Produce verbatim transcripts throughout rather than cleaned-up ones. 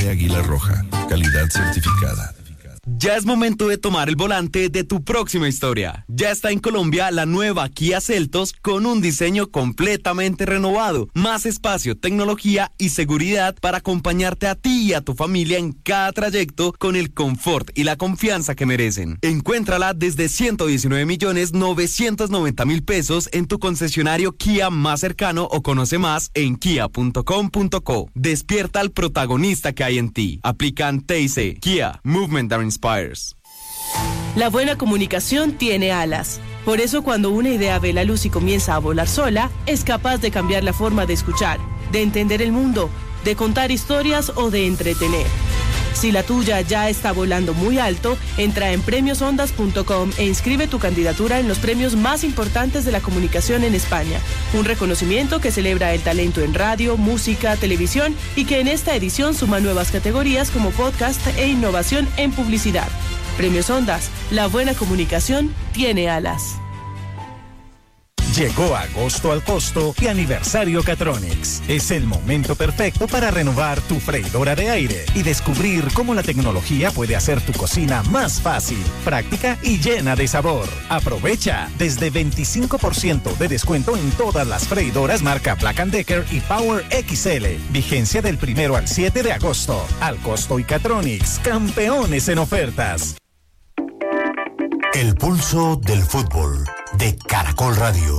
Águila Roja, calidad certificada. Ya es momento de tomar el volante de tu próxima historia. Ya está en Colombia la nueva Kia Seltos con un diseño completamente renovado, más espacio, tecnología y seguridad para acompañarte a ti y a tu familia en cada trayecto con el confort y la confianza que merecen. Encuéntrala desde ciento diecinueve millones novecientos noventa mil pesos en tu concesionario Kia más cercano o conoce más en kia punto com punto co. Despierta al protagonista que hay en ti. Aplican T I C. Kia, Movement that Inspires. La buena comunicación tiene alas. Por eso cuando una idea ve la luz y comienza a volar sola, es capaz de cambiar la forma de escuchar, de entender el mundo, de contar historias o de entretener. Si la tuya ya está volando muy alto, entra en premios ondas punto com e inscribe tu candidatura en los premios más importantes de la comunicación en España. Un reconocimiento que celebra el talento en radio, música, televisión y que en esta edición suma nuevas categorías como podcast e innovación en publicidad. Premios Ondas, la buena comunicación tiene alas. Llegó agosto al costo y aniversario Catronics. Es el momento perfecto para renovar tu freidora de aire y descubrir cómo la tecnología puede hacer tu cocina más fácil, práctica y llena de sabor. Aprovecha desde veinticinco por ciento de descuento en todas las freidoras marca Black and Decker y Power X L. Vigencia del primero al siete de agosto. Al costo y Catronics, campeones en ofertas. El pulso del fútbol de Caracol Radio.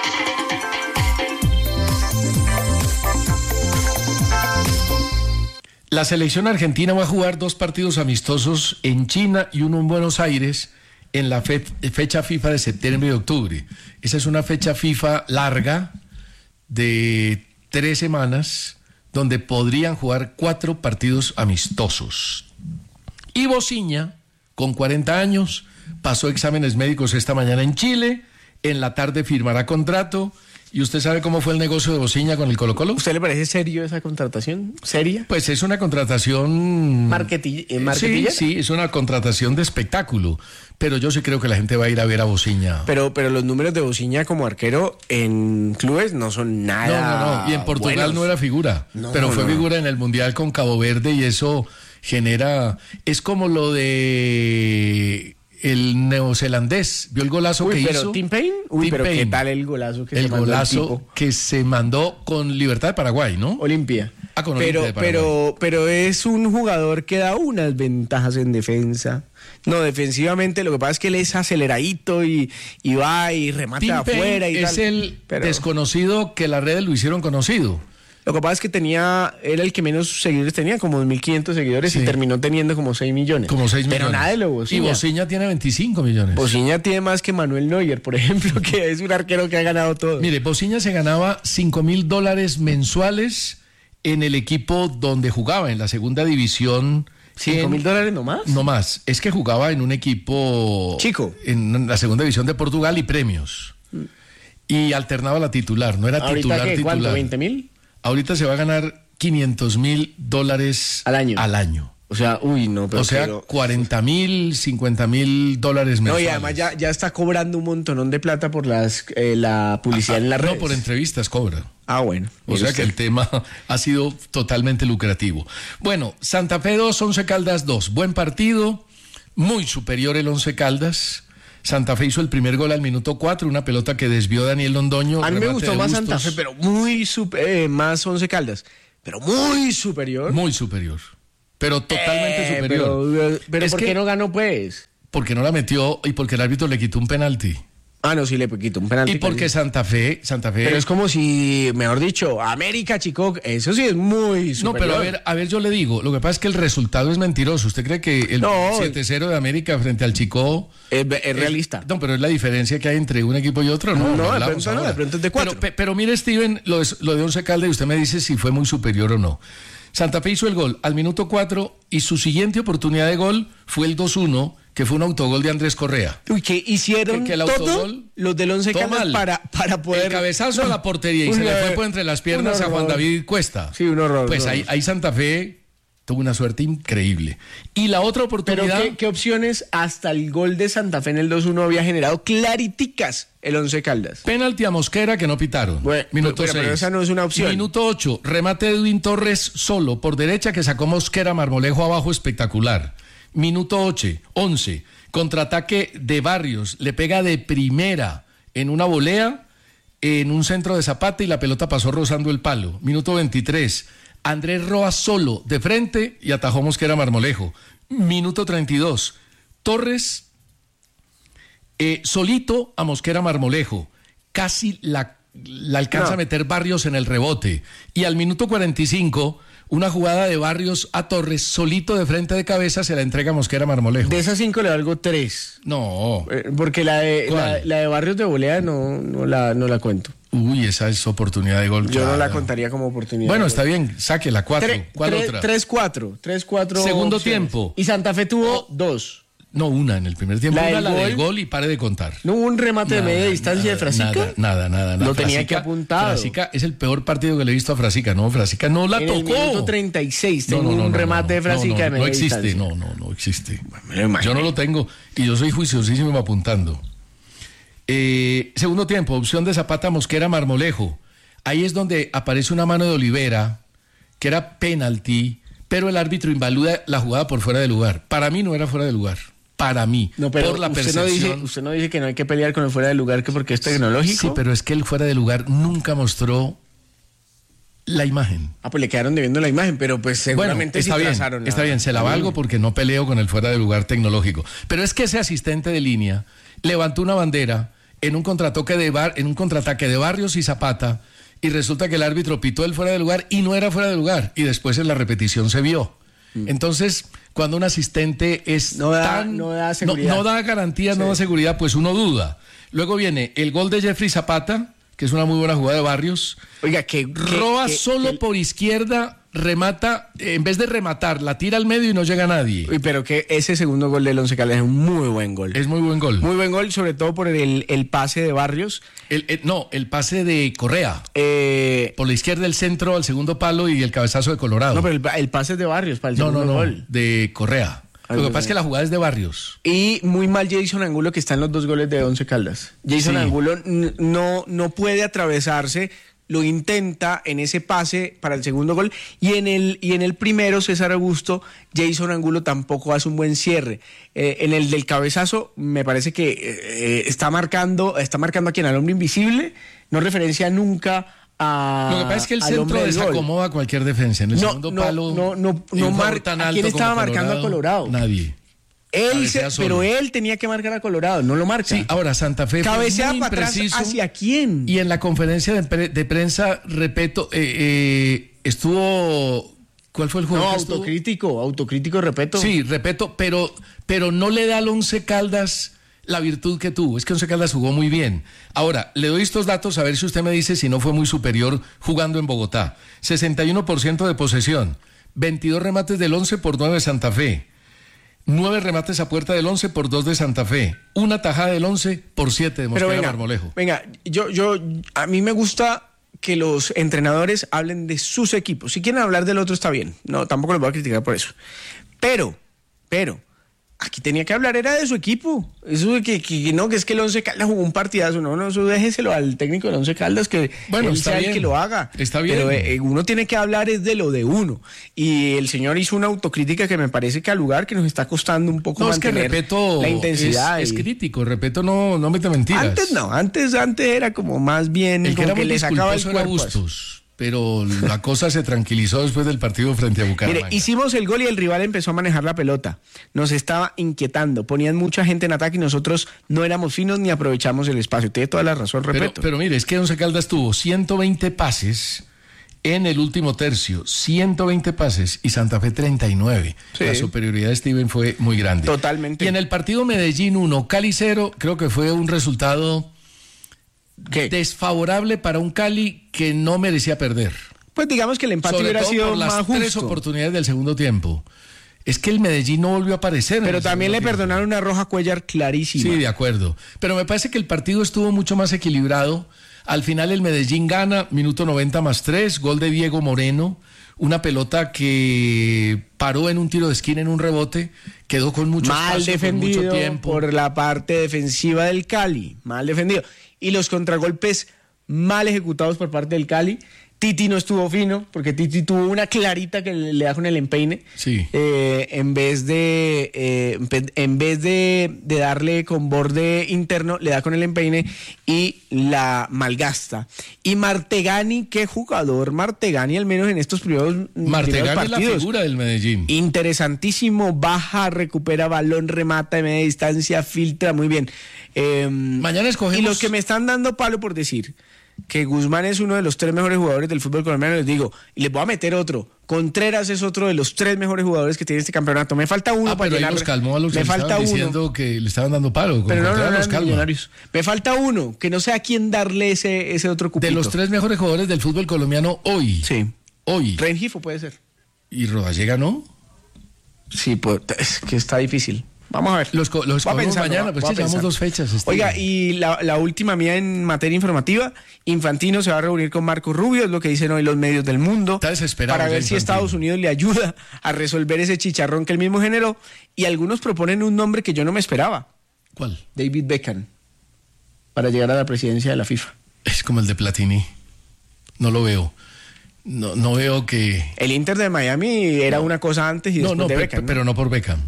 La selección argentina va a jugar dos partidos amistosos en China y uno en Buenos Aires en la fe- fecha FIFA de septiembre y octubre. Esa es una fecha FIFA larga de tres semanas donde podrían jugar cuatro partidos amistosos. Y Bociña, con cuarenta años, pasó exámenes médicos esta mañana en Chile, en la tarde firmará contrato. ¿Y usted sabe cómo fue el negocio de Bociña con el Colo-Colo? ¿Usted le parece serio esa contratación? ¿Seria? Pues es una contratación... ¿Marketilla? Eh, ¿marketilla? Sí, sí, es una contratación de espectáculo. Pero yo sí creo que la gente va a ir a ver a Bociña. Pero, pero los números de Bociña como arquero en clubes no son nada. No, no, no. Y en Portugal buenos. no era figura. No, pero fue no. figura en el Mundial con Cabo Verde y eso genera... Es como lo de... El neozelandés, ¿vio el golazo Uy, que pero hizo? Tim Payne. Uy, Tim pero Payne. ¿qué tal el golazo que el se mandó golazo el tipo? que se mandó con Libertad de Paraguay, ¿no? Olimpia. Ah, con pero, Olimpia de Paraguay. pero, pero es un jugador que da unas ventajas en defensa. No, defensivamente lo que pasa es que él es aceleradito y, y va y remata Tim de afuera Payne y es tal. el Pero desconocido que las redes lo hicieron conocido. lo que pasa es que tenía, era el que menos seguidores tenía, como dos mil quinientos seguidores, Sí. y terminó teniendo como seis millones. Como seis millones. Pero nada de lo Y Bociña. Bociña tiene veinticinco millones. Bociña tiene más que Manuel Neuer, por ejemplo, que es un arquero que ha ganado todo. Mire, Bociña se ganaba cinco mil dólares mensuales en el equipo donde jugaba, en la segunda división. ¿Cinco mil dólares nomás? No más. Es que jugaba en un equipo... Chico. En la segunda división de Portugal y premios. Y alternaba la titular, no era ¿Ahorita titular, qué? titular. ¿Cuánto? ¿veinte mil? Ahorita se va a ganar quinientos mil dólares al año. Al año. O sea, uy, no, pero... O sea, pero... cuarenta mil, cincuenta mil dólares mensuales. No, y además ya, ya está cobrando un montonón de plata por las eh, la publicidad Ah, en las redes. No, por entrevistas cobra. Ah, bueno. O sea que el tema ha sido totalmente lucrativo. Bueno, Santa Fe dos, Once Caldas dos. Buen partido, muy superior el Once Caldas. Santa Fe hizo el primer gol al minuto cuatro, una pelota que desvió Daniel Londoño. A mí me remate gustó de más Bustos. Santa Fe, pero muy super, eh, más Once Caldas. Pero muy superior. Muy superior. Pero totalmente Eh, superior. Pero, pero Es ¿por que- qué no ganó, pues? Porque no la metió y porque el árbitro le quitó un penalti. Ah, no, sí le quitó un penalti. Y porque Santa Fe, Santa Fe... Pero es como si, mejor dicho, América, Chico, eso sí es muy superior. No, pero a ver, a ver, yo le digo, lo que pasa es que el resultado es mentiroso. ¿Usted cree que el No. siete cero de América frente al Chico Es, es realista. No, pero es la diferencia que hay entre un equipo y otro, ¿no? No, de hablamos pronto no, ahora. de pronto es de cuatro. Pero, pe- pero mire, Steven, lo de, lo de Once Caldas, y usted me dice si fue muy superior o no. Santa Fe hizo el gol al minuto cuatro y su siguiente oportunidad de gol fue el dos uno, que fue un autogol de Andrés Correa. Uy, que hicieron Que- que el todo autogol- los del Once todo Caldas mal. para, para poder... El cabezazo No. a la portería y Un se le fue horror. por entre las piernas Un a Juan horror. David Cuesta. Sí, un horror. Pues un ahí, horror. ahí Santa Fe tuvo una suerte increíble. Y la otra oportunidad... Pero ¿qué, qué opciones hasta el gol de Santa Fe en el dos uno había generado clariticas el Once Caldas? Penalti a Mosquera que no pitaron. Bueno, Minuto pero, seis. pero esa no es una opción. Minuto ocho, remate de Edwin Torres solo por derecha que sacó Mosquera, Marmolejo abajo, espectacular. Minuto ocho, once, contraataque de Barrios, le pega de primera en una volea, en un centro de Zapata y la pelota pasó rozando el palo. Minuto veintitrés, Andrés Roa solo de frente y atajó Mosquera Marmolejo. Minuto treinta y dos, Torres eh, solito a Mosquera Marmolejo. Casi la, la alcanza no. a meter Barrios en el rebote. Y al minuto cuarenta y cinco, una jugada de Barrios a Torres solito de frente de cabeza se la entrega a Mosquera Marmolejo. De esas cinco le valgo tres. No. Eh, porque la de, la, la de Barrios de volea no, no, la, no la cuento. Uy, esa es oportunidad de gol. Yo claro. no la contaría como oportunidad. Bueno, está bien, sáquela, cuatro. Tre, ¿Cuál tre, otra? Tres, cuatro. Tres, cuatro. Segundo opciones. tiempo. Y Santa Fe tuvo oh. dos. No, una en el primer tiempo. La, una, del, la gol, del gol y pare de contar. ¿No hubo un remate nada, de media distancia nada, de Frasica? Nada, nada, nada. nada. Lo tenía Frasica, que apuntar. Frasica es el peor partido que le he visto a Frasica. No, Frasica no la en tocó. En el minuto treinta y seis tengo no, no, no, un no, remate no, de Frasica no, no, de media no existe, distancia. no, no, no existe. Bueno, yo no lo tengo y yo soy juiciosísimo apuntando. Eh, segundo tiempo, opción de Zapata, Mosquera, Marmolejo. Ahí es donde aparece una mano de Olivera, que era penalti, pero el árbitro invalida la jugada por fuera de lugar. Para mí no era fuera de lugar. Para mí, no, pero por la usted percepción. No dice, usted no dice que no hay que pelear con el fuera de lugar que porque es tecnológico. Sí, pero es que el fuera de lugar nunca mostró la imagen. Ah, pues le quedaron debiendo la imagen, pero pues seguramente bueno, está sí bien, trazaron la... está bien, se la valgo porque no peleo con el fuera de lugar tecnológico. Pero es que ese asistente de línea levantó una bandera en un contraataque de bar, en un contraataque de Barrios y Zapata y resulta que el árbitro pitó el fuera de lugar y no era fuera de lugar y después en la repetición se vio. Mm. Entonces, cuando un asistente es no da, tan no da seguridad, no, no da garantía, sí. no da seguridad, pues uno duda. Luego viene el gol de Jeffrey Zapata, que es una muy buena jugada de Barrios. Oiga, que Roa que, solo que, por izquierda remata, en vez de rematar, la tira al medio y no llega a nadie. Uy, pero que ese segundo gol del Once Caldas es un muy buen gol. Es muy buen gol. Muy buen gol, sobre todo por el, el pase de Barrios. El, el, no, el pase de Correa. Eh, por la izquierda el centro al segundo palo y el cabezazo de Colorado. No, pero el, el pase es de Barrios para el segundo no, no, no, gol. De Correa. Lo que pasa es que la jugada es de Barrios. Y muy mal Jason Angulo, que está en los dos goles de Once Caldas. Jason sí. Angulo no, no puede atravesarse, lo intenta en ese pase para el segundo gol. Y en el, y en el primero, César Augusto, Jason Angulo tampoco hace un buen cierre. Eh, en el del cabezazo, me parece que eh, está marcando, está marcando a quien, al hombre invisible, no referencia nunca a... Lo que pasa es que el centro desacomoda cualquier defensa. En el no, segundo no, palo... No, no, no marca. ¿A quién estaba marcando a Colorado? Nadie. Él se, pero él tenía que marcar a Colorado, no lo marca. Sí, ahora Santa Fe cabecea fue muy para impreciso. Atrás, ¿hacia quién? Y en la conferencia de, pre, de prensa, repito, eh, eh, estuvo... ¿Cuál fue el juego? No, autocrítico, estuvo? autocrítico, repito. Sí, repito, pero, pero no le da al Once Caldas la virtud que tuvo. Es que Once Caldas jugó muy bien. Ahora, le doy estos datos a ver si usted me dice si no fue muy superior jugando en Bogotá. sesenta y uno por ciento de posesión, veintidós remates del Once por nueve de Santa Fe, nueve remates a puerta del Once por dos de Santa Fe, una tajada del Once por siete de Mosquera venga, Marmolejo. Venga, yo, yo, a mí me gusta que los entrenadores hablen de sus equipos. Si quieren hablar del otro está bien. No, tampoco los voy a criticar por eso. Pero, pero... aquí tenía que hablar, era de su equipo. Eso de que, que no, que es que el Once Caldas jugó un partidazo. No, no, eso déjeselo al técnico del Once Caldas, que bueno, él está sea bien, el que lo haga. Está bien. Pero eh, uno tiene que hablar es de lo de uno. Y el señor hizo una autocrítica que me parece que al lugar que nos está costando un poco no, mantener es que Repeto la intensidad. Es, y... es crítico, Repeto no, no mete mentiras. Antes no, antes, antes era como más bien el que, como era que le sacaba el cuerpo. Bustos. Pero la cosa se tranquilizó después del partido frente a Bucaramanga. Mire, hicimos el gol y el rival empezó a manejar la pelota. Nos estaba inquietando. Ponían mucha gente en ataque y nosotros no éramos finos ni aprovechamos el espacio. Tiene toda la razón, repito. Pero, pero mire, es que Once Caldas tuvo ciento veinte pases en el último tercio. ciento veinte pases y Santa Fe treinta y nueve. Sí. La superioridad de Steven fue muy grande. Totalmente. Y en el partido Medellín uno, Cali cero, creo que fue un resultado... ¿Qué? Desfavorable para un Cali que no merecía perder. Pues digamos que el empate sobre hubiera todo sido por las más justo. Tres oportunidades del segundo tiempo. Es que el Medellín no volvió a aparecer. Pero también le tiempo. perdonaron una roja Cuellar clarísima. Sí, de acuerdo. Pero me parece que el partido estuvo mucho más equilibrado. Al final el Medellín gana, minuto noventa más tres, gol de Diego Moreno. una pelota que paró en un tiro de esquina en un rebote, quedó con mucho mal espacio, defendido con mucho tiempo. Por la parte defensiva del Cali, mal defendido. Y los contragolpes mal ejecutados por parte del Cali. Titi no estuvo fino, porque Titi tuvo una clarita que le, le da con el empeine. Sí. Eh, en vez de eh, en vez de, de darle con borde interno, le da con el empeine y la malgasta. Y Martegani, qué jugador Martegani, al menos en estos primeros, Martegani primeros partidos. Es la figura del Medellín. Interesantísimo, baja, recupera balón, remata de media distancia, filtra muy bien. Eh, Mañana escogemos... Y los que me están dando palo por decir que Guzmán es uno de los tres mejores jugadores del fútbol colombiano, les digo, y les voy a meter otro. Contreras es otro de los tres mejores jugadores que tiene este campeonato. Me falta uno ah, para pero llenar. los calmó a los me que falta estaban uno. diciendo que le estaban dando palo. Pero no, no, no, los calma. Me falta uno, que no sé a quién darle ese, ese otro cupito. De los tres mejores jugadores del fútbol colombiano hoy. Sí. Hoy. Rengifo puede ser. ¿Y Rodallega no? Sí, pues, es que está difícil. Vamos a ver. Los, los escogemos mañana, pues sí, llevamos dos fechas. Este Oiga, día. y la, la última mía en materia informativa, Infantino se va a reunir con Marco Rubio, es lo que dicen hoy los medios del mundo. Está desesperado. Para ver Infantino. si Estados Unidos le ayuda a resolver ese chicharrón que él mismo generó. Y algunos proponen un nombre que yo no me esperaba. ¿Cuál? David Beckham, para llegar a la presidencia de la FIFA. Es como el de Platini. No lo veo. No, no veo que... El Inter de Miami era no. una cosa antes y no, después no, de pe- Beckham. Pero no por Beckham.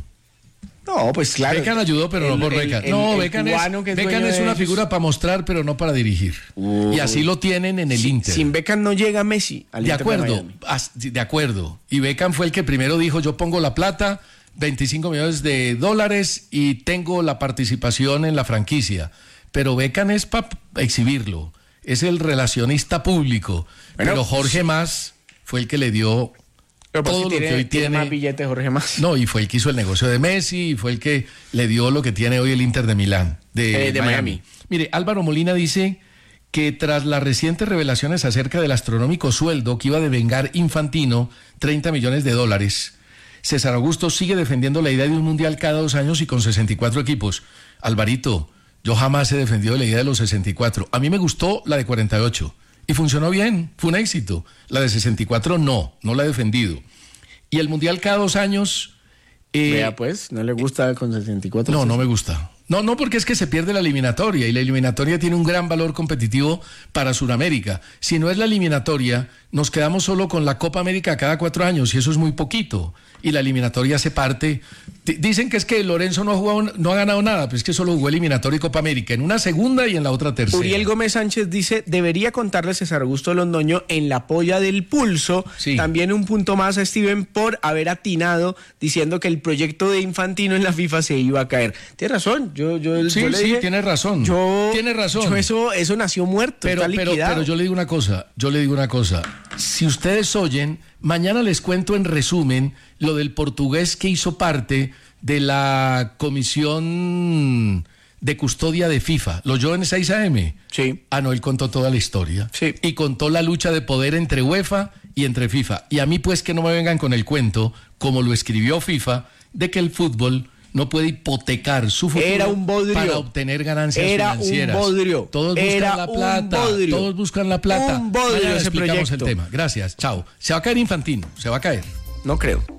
No, pues claro. Beckham ayudó, pero el, no por el, Beckham. El, no, el, Beckham el es, que es, Beckham es una ellos. figura para mostrar, pero no para dirigir. Uh, y así lo tienen en el sin, Inter. Sin Beckham no llega Messi al de Inter acuerdo, de as, de acuerdo. Y Beckham fue el que primero dijo, yo pongo la plata, veinticinco millones de dólares y tengo la participación en la franquicia. Pero Beckham es para exhibirlo. Es el relacionista público. Bueno, pero Jorge Mas fue el que le dio... Pero todo lo tiene, que hoy tiene, tiene más billetes Jorge Mas. No, y fue el que hizo el negocio de Messi, y fue el que le dio lo que tiene hoy el Inter de Milán, de, eh, de Miami. Miami. Mire, Álvaro Molina dice que tras las recientes revelaciones acerca del astronómico sueldo que iba a devengar Infantino, treinta millones de dólares, César Augusto sigue defendiendo la idea de un mundial cada dos años y con sesenta y cuatro equipos. Alvarito, yo jamás he defendido la idea de los sesenta y cuatro. A mí me gustó la de cuarenta y ocho. Y funcionó bien, fue un éxito. La de sesenta y cuatro no, no la he defendido. Y el Mundial cada dos años... Eh, Vea pues, ¿no le gusta con sesenta y cuatro? No, no me gusta. No, no, porque es que se pierde la eliminatoria y la eliminatoria tiene un gran valor competitivo para Sudamérica. Si no es la eliminatoria, nos quedamos solo con la Copa América cada cuatro años y eso es muy poquito. Y la eliminatoria se parte. D- dicen que es que Lorenzo no ha jugado, no ha ganado nada, pero es que solo jugó eliminatoria y Copa América, en una segunda y en la otra tercera. Uriel Gómez Sánchez dice, debería contarle César Augusto Londoño en la polla del pulso. Sí. También un punto más a Steven por haber atinado diciendo que el proyecto de Infantino en la FIFA se iba a caer. Tiene razón. Yo, yo, sí, yo le sí, dije, tiene razón. Yo, tiene razón. Yo eso, eso nació muerto. Pero, está pero, pero yo le digo una cosa, yo le digo una cosa. Si ustedes oyen, mañana les cuento en resumen lo del portugués que hizo parte de la comisión de custodia de FIFA. ¿Lo oyó en seis A M? Sí. Ah, no, él contó toda la historia. Sí. Y contó la lucha de poder entre UEFA y entre FIFA. Y a mí pues que no me vengan con el cuento, como lo escribió FIFA, de que el fútbol no puede hipotecar su futuro Era un bodrio. para obtener ganancias Era financieras. un bodrio. Todos buscan Era la un plata. bodrio. Todos buscan la plata. Un bodrio Mañana ese explicamos proyecto. el tema. Gracias. Chao. Se va a caer Infantino. Se va a caer. No creo.